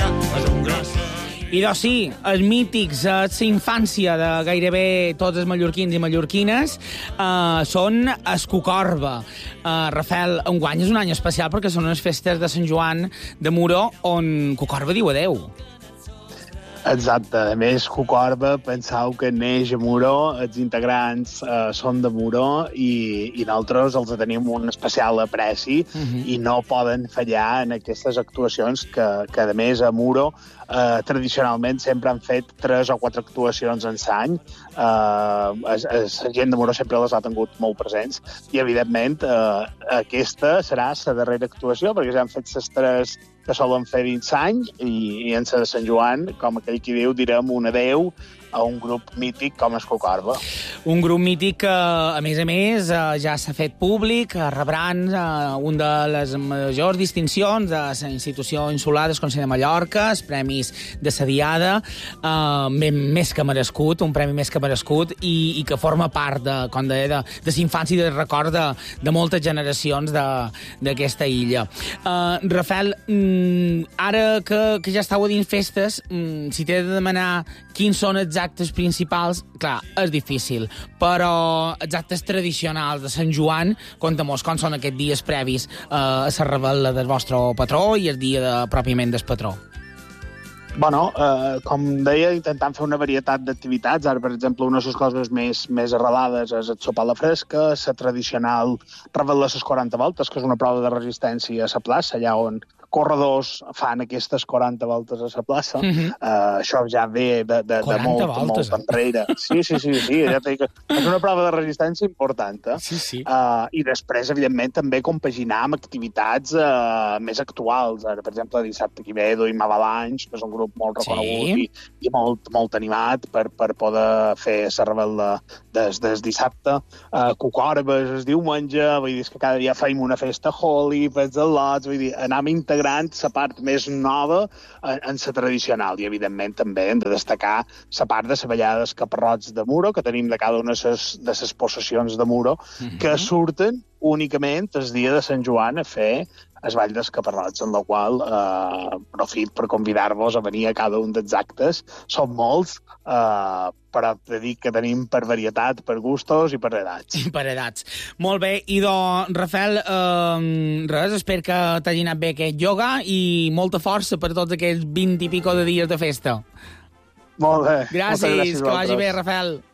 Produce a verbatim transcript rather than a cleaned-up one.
I doncs sí, els mítics, eh, la infància de gairebé tots els mallorquins i mallorquines eh, són Escocorba. Eh, Rafael, enguany és un any especial perquè són unes festes de Sant Joan de Moró on Cocorba diu adeu. Exacte. A més, Cocorba, penseu que neix a Moró, els integrants eh, són de Moró i, i nosaltres els tenim un especial apreci uh-huh. i no poden fallar en aquestes actuacions que, que a més, a Moró eh, tradicionalment sempre han fet tres o quatre actuacions en l'any. Eh, la gent de Moró sempre les ha tingut molt presents i, evidentment, eh, aquesta serà la darrera actuació perquè ja han fet les tres que solen fer vint anys i, i en la de Sant Joan, com aquell qui diu, direm un adeu a un grup mític com Escocorba. Un grup mític que, a més a més, ja s'ha fet públic, rebran un de les majors distincions de la institució insular del Consell de Mallorca, els premis de la Diada, eh, més que merescut, un premi més que merescut, i, i que forma part, de, com deia, de, de la infància i del record de, de moltes generacions d'aquesta illa. Uh, Rafael, ara que, que ja estàu a dins festes, si t'he de demanar quins són els actes principals, clar, és difícil, però els actes tradicionals de Sant Joan, conta'm-nos com són aquests dies previs eh, a la revetla del vostre patró i el dia de, pròpiament del patró. Bueno, eh, com deia, intentant fer una varietat d'activitats. Ara, per exemple, una de les coses més, més arrelades és el sopar a la fresca, la tradicional revetla a les quaranta voltes, que és una prova de resistència a la plaça, allà on corredors fan aquestes quaranta voltes a la plaça. Uh-huh. uh, això ja ve de, de, de molt, molt enrere. Sí, sí, sí, sí. Ja dic, és una prova de resistència important. Eh? Sí, sí. Uh, I després, evidentment, també compaginar amb activitats uh, més actuals. Ara, per exemple, dissabte que ve duim Avalanche, que és un grup molt reconegut sí. i, i molt, molt animat per, per poder fer la revetla des, des dissabte. Uh, Cocorbes es diumenge, vull dir, que cada dia feim una festa holy, fets de lots, vull dir, anem integrant la part més nova en, en la tradicional i, evidentment, també hem de destacar la part de la ballada dels caparrots de Muro, que tenim de cada una de les possessions de Muro, uh-huh. que surten únicament el dia de Sant Joan a fer el ball dels caparrots, en la qual eh, profit per convidar-vos a venir a cada un dels actes. Són molts, eh, però te dic que tenim per varietat, per gustos i per edats. I per edats. Molt bé. I doncs, Rafael, eh, res, espero que t'hagi anat bé aquest ioga i molta força per tots aquells vint i pico de dies de festa. Molt bé. Gràcies, gràcies que vagi bé, Rafael.